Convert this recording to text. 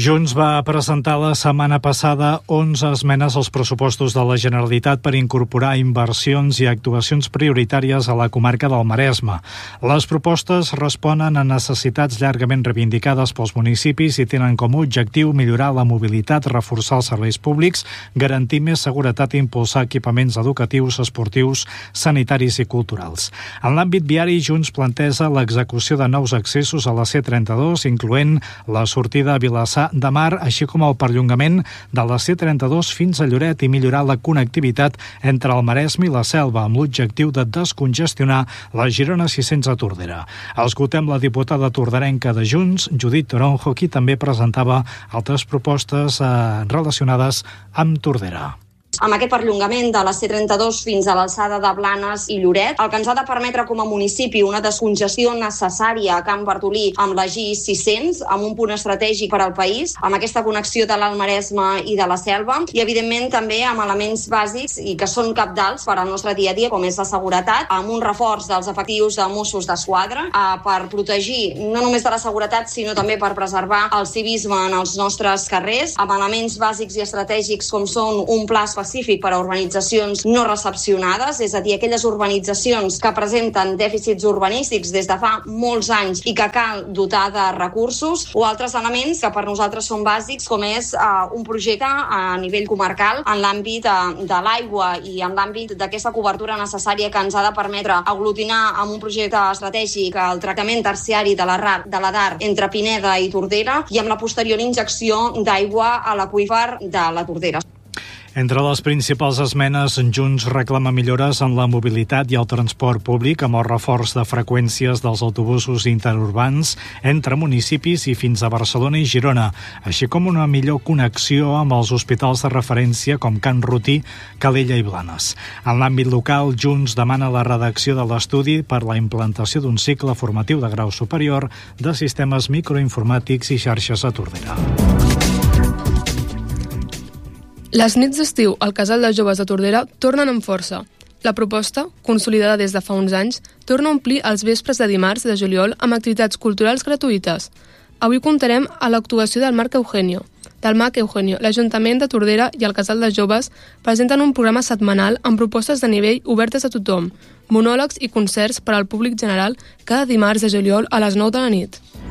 Junts va presentar la setmana passada 11 esmenes als pressupostos de la Generalitat per incorporar inversions i actuacions prioritàries a la comarca del Maresme. Les propostes responen a necessitats llargament reivindicades pels municipis i tenen com a objectiu millorar la mobilitat, reforçar els serveis públics, garantir més seguretat i impulsar equipaments educatius, esportius, sanitaris i culturals. En l'àmbit viari, Junts planteja l'execució de nous accessos a la C32, incloent la sortida a Vilassar de Mar, així com el perllongament de la C32 fins a Lloret i millorar la connectivitat entre el Maresme i la Selva, amb l'objectiu de descongestionar la Girona 600 a Tordera. Escoltem la diputada torderenca de Junts, Judit Toronjo, qui també presentava altres propostes relacionades amb Tordera. Amb aquest perllongament de la C32 fins a l'alçada de Blanes i Lloret, el que ens ha de permetre com a municipi una descongestió necessària a Can Bartolí amb la G600, amb un punt estratègic per al país, amb aquesta connexió de l'Alt Maresme i de la Selva, i evidentment també amb elements bàsics i que són cabdals per al nostre dia a dia, com és la seguretat, amb un reforç dels efectius de Mossos d'Esquadra per protegir no només de la seguretat, sinó també per preservar el civisme en els nostres carrers, amb elements bàsics i estratègics com són un pla específic per a urbanitzacions no recepcionades, és a dir, aquelles urbanitzacions que presenten dèficits urbanístics des de fa molts anys i que cal dotar de recursos, o altres elements que per nosaltres són bàsics, com és un projecte a nivell comarcal en l'àmbit de l'aigua i en l'àmbit d'aquesta cobertura necessària que ens ha de permetre aglutinar amb un projecte estratègic el tractament terciari de la DAR entre Pineda i Tordera i amb la posterior injecció d'aigua a l'aqüífer de la Tordera. Entre les principals esmenes, Junts reclama millores en la mobilitat i el transport públic amb el reforç de freqüències dels autobusos interurbans entre municipis i fins a Barcelona i Girona, així com una millor connexió amb els hospitals de referència com Can Rutí, Calella i Blanes. En l'àmbit local, Junts demana la redacció de l'estudi per la implantació d'un cicle formatiu de grau superior de sistemes microinformàtics i xarxes a Tordera. Les nits d'estiu al Casal de Joves de Tordera tornen amb força. La proposta, consolidada des de fa uns anys, torna a omplir els vespres de dimarts de juliol amb activitats culturals gratuïtes. Avui comptarem a l'actuació del MAC Eugenio. L'Ajuntament de Tordera i el Casal de Joves presenten un programa setmanal amb propostes de nivell obertes a tothom, monòlegs i concerts per al públic general cada dimarts de juliol a les 9 de la nit.